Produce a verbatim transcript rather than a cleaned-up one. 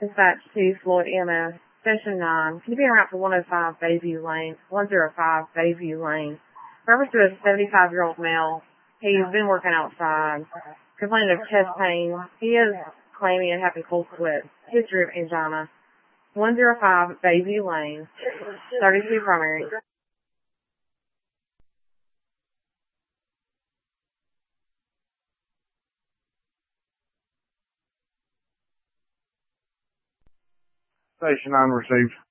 Dispatch to Floyd E M S, Station nine. Can you be en route for one oh five Bayview Lane, one oh five Bayview Lane? Reference to a seventy-five-year-old male. He's been working outside, complaining of chest pain. He is claiming and having cold sweat. History of angina. one oh five Bayview Lane, thirty-two primary. Station nine received.